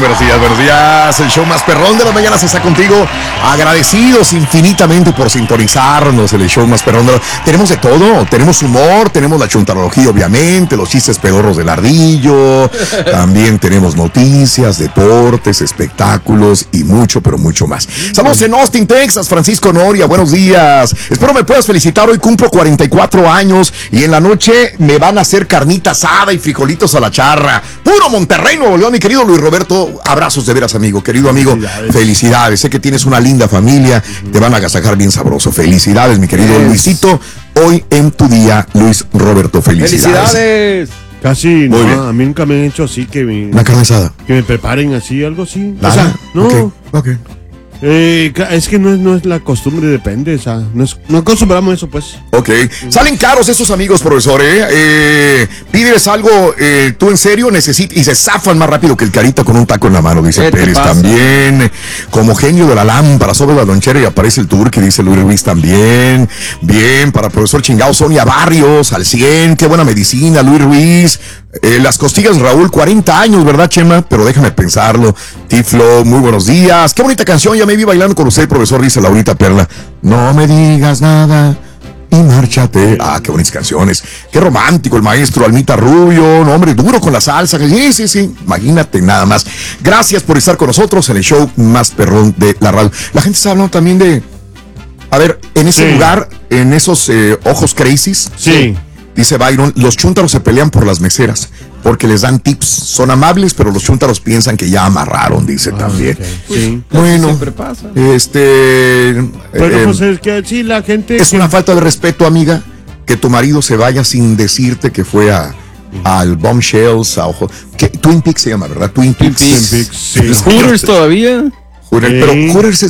buenos días. El show más perrón de las mañanas está contigo. Agradecidos infinitamente por sintonizarnos. El show más perrón Tenemos de todo. Tenemos humor, tenemos la chuntarología, obviamente, los chistes pedorros del ardillo. También tenemos noticias, deportes, espectáculos y mucho, pero mucho más. Estamos en Austin, Texas. Francisco Noria, buenos días. Espero me puedas felicitar. Hoy cumplo 44 años y en la noche me van a hacer carnita asada y frijolitos a la charra. Puro Monterrey, Nuevo León, mi querido Luis Roberto. Abrazos de veras, amigo. Querido amigo, felicidades. Sé que tienes una linda familia. Te van a agasajar bien sabroso. Felicidades, mi querido Luisito. Hoy en tu día, Luis Roberto, felicidades. Casi, muy no, bien. A mí nunca me han hecho así una carne asada. Que me preparen así, algo así. ¿Nada? O sea, no. Okay. Es que no es la costumbre, depende, o sea, no acostumbramos eso, pues. Ok, salen caros esos amigos, profesor, pides algo, tú en serio necesitas, y se zafan más rápido que el carita con un taco en la mano, dice Pérez. También, como genio de la lámpara, sobre la lonchera y aparece el turque, dice Luis Ruiz también. Bien, para profesor chingado, Sonia Barrios, al 100, qué buena medicina, Luis Ruiz. Las costillas, Raúl, 40 años, ¿verdad, Chema? Pero déjame pensarlo. Tiflo, muy buenos días. Qué bonita canción, ya me vi bailando con usted, profesor, dice Laurita Perla. No me digas nada y márchate. Ah, qué bonitas canciones. Qué romántico el maestro Almita Rubio. No, hombre, duro con la salsa. Sí. Imagínate nada más. Gracias por estar con nosotros en el show más perrón de la radio. La gente está hablando también de... A ver, en ese lugar, en esos ojos crazies. Sí. Dice Byron, los chúntaros se pelean por las meseras porque les dan tips. Son amables, pero los chúntaros piensan que ya amarraron, dice también. Okay. Sí. Bueno, siempre pasa. Pero pues es que sí, la gente... Es una falta de respeto, amiga, que tu marido se vaya sin decirte que fue al Bombshells, a Ojo... Twin Peaks se llama, ¿verdad? Twin Peaks. Sí. ¿Hooters todavía? Pero Hooters